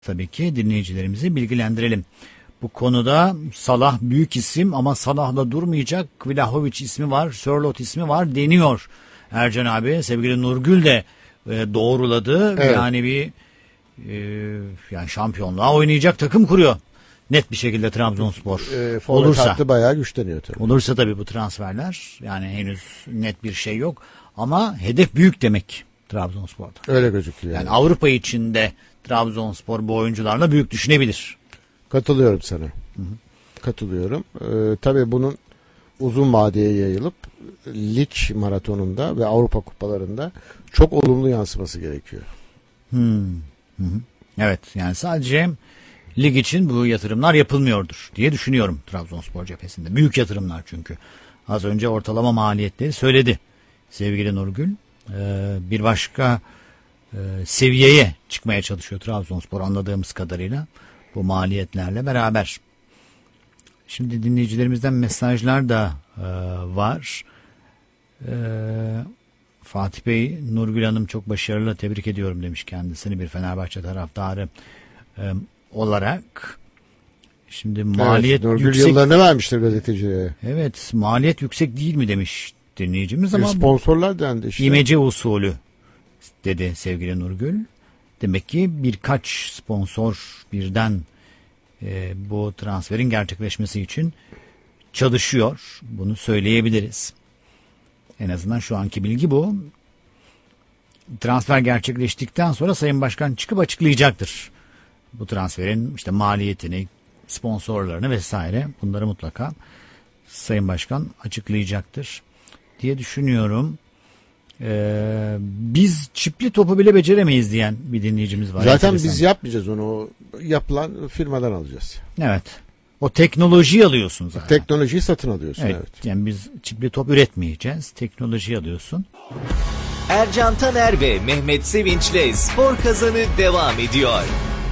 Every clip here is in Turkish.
Tabii ki dinleyicilerimizi bilgilendirelim. Bu konuda Salah büyük isim ama Salah'la durmayacak. Vlahovic ismi var, Sörloth ismi var deniyor. Ercan abi, sevgili Nurgül de doğruladı. Evet. Yani yani şampiyonluğa oynayacak takım kuruyor. Net bir şekilde Trabzonspor. Olursa hattı bayağı güçleniyor tabii. Olursa tabii bu transferler, yani henüz net bir şey yok ama hedef büyük demek Trabzonspor'da. Öyle gözüküyor. Yani Avrupa içinde Trabzonspor bu oyuncularla büyük düşünebilir. Katılıyorum sana. Katılıyorum. Tabii bunun uzun vadeye yayılıp lig maratonunda ve Avrupa kupalarında çok olumlu yansıması gerekiyor. Evet, yani sadece lig için bu yatırımlar yapılmıyordur diye düşünüyorum Trabzonspor cephesinde. Büyük yatırımlar çünkü. Az önce ortalama maliyetleri söyledi sevgili Nurgül. Bir başka seviyeye çıkmaya çalışıyor Trabzonspor anladığımız kadarıyla bu maliyetlerle beraber. Şimdi dinleyicilerimizden mesajlar da var. Fatih Bey, Nurgül Hanım çok başarılı, tebrik ediyorum demiş kendisini bir Fenerbahçe taraftarı olarak. Şimdi maliyet Nurgül yüksek. yıllarını vermiştir gazetecilere. Evet, maliyet yüksek değil mi demiş dinleyicimiz ama sponsorlar dendi işte. İmece usulü dedi sevgili Nurgül. Demek ki birkaç sponsor birden bu transferin gerçekleşmesi için çalışıyor. Bunu söyleyebiliriz. En azından şu anki bilgi bu. Transfer gerçekleştikten sonra Sayın Başkan çıkıp açıklayacaktır. Bu transferin işte maliyetini, sponsorlarını vesaire, bunları mutlaka Sayın Başkan açıklayacaktır diye düşünüyorum. Biz çipli topu bile beceremeyiz diyen bir dinleyicimiz var. Zaten enteresan. biz yapmayacağız onu. O yapılan firmadan alacağız. Evet. O teknolojiyi alıyorsun zaten. Teknolojiyi satın alıyorsun. Evet. Evet. Yani biz çipli top üretmeyeceğiz. Teknolojiyi alıyorsun. Ercan Taner ve Mehmet Sevinç'le Spor Kazanı devam ediyor.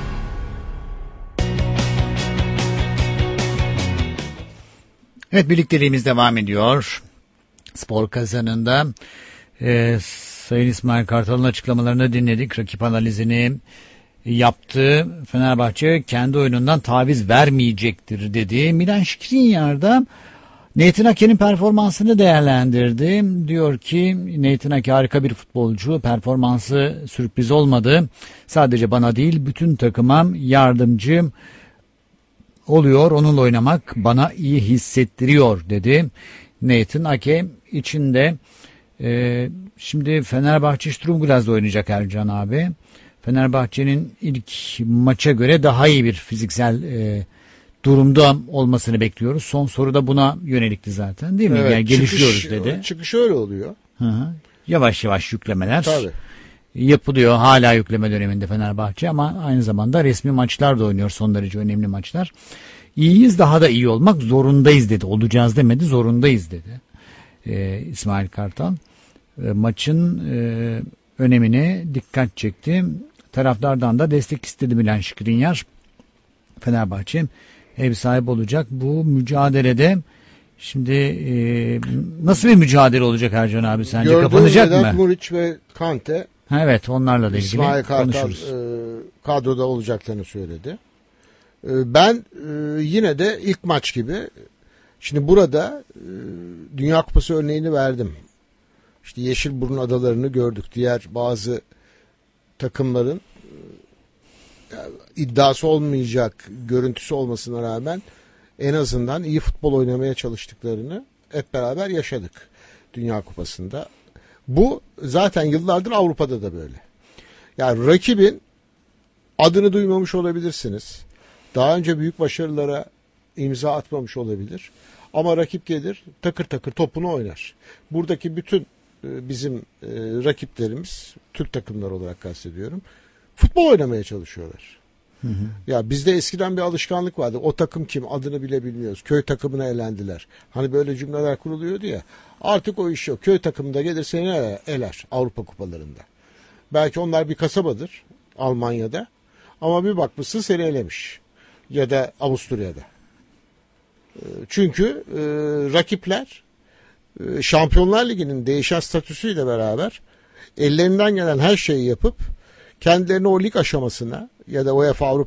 Evet, birlikteliğimiz devam ediyor. Spor Kazanı'nda Sayın İsmail Kartal'ın açıklamalarını dinledik. Rakip analizini yaptı. Fenerbahçe kendi oyunundan taviz vermeyecektir dedi. Milan Skriniar da Nathan Ake'nin performansını değerlendirdi. Diyor ki Nathan Ake harika bir futbolcu. Performansı sürpriz olmadı. Sadece bana değil bütün takıma yardımcı oluyor. Onunla oynamak bana iyi hissettiriyor dedi. Nathan Ake içinde şimdi Fenerbahçe Sturm Graz'da oynayacak Ercan abi. Fenerbahçe'nin ilk maça göre daha iyi bir fiziksel durumda olmasını bekliyoruz. Son soru da buna yönelikti zaten, değil mi? Evet, yani gelişiyoruz dedi. Çıkış öyle oluyor. Hı. Yavaş yavaş yüklemeler Tabii. yapılıyor. Hala yükleme döneminde Fenerbahçe ama aynı zamanda resmi maçlar da oynuyor. Son derece önemli maçlar. İyiyiz, daha da iyi olmak zorundayız dedi. Olacağız demedi, zorundayız dedi İsmail Kartal. Maçın önemine dikkat çekti. Taraftardan da destek istedi Milan Skriniar. Fenerbahçe ev sahibi olacak. Bu mücadelede şimdi nasıl bir mücadele olacak Ercan abi sence? Kapanacak mı? Muriç ve Kante. Evet, onlarla da ilgili İsmail Kartal konuşuruz. kadroda olacaklarını söyledi. Ben yine de ilk maç gibi, şimdi burada Dünya Kupası örneğini verdim. İşte Yeşilburun adalarını gördük. Diğer bazı takımların iddiası olmayacak görüntüsü olmasına rağmen en azından iyi futbol oynamaya çalıştıklarını hep beraber yaşadık Dünya Kupası'nda. Bu zaten yıllardır Avrupa'da da böyle. Yani rakibin adını duymamış olabilirsiniz. Daha önce büyük başarılara imza atmamış olabilir. Ama rakip gelir takır takır topunu oynar. Buradaki bütün bizim rakiplerimiz, Türk takımlar olarak kastediyorum, futbol oynamaya çalışıyorlar. Ya bizde eskiden bir alışkanlık vardı. O takım kim? Adını bile bilmiyoruz. Köy takımına elendiler. Hani böyle cümleler kuruluyordu ya. Artık o iş yok. Köy takımında gelir seni eler Avrupa kupalarında. Belki onlar bir kasabadır Almanya'da. Ama bir bakmışsın seni elemiş. Ya da Avusturya'da. Çünkü rakipler Şampiyonlar Ligi'nin değişen statüsüyle beraber ellerinden gelen her şeyi yapıp kendilerini o lig aşamasına ya da UEFA Avrupa